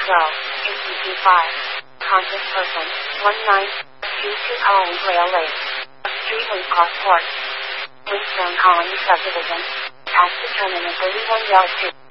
ACP 5. Conscious person, 1922 Collins Railway. Street with Crosspoint. Flintstone Colony Subdivision. Tax determinant 31 Yard 2.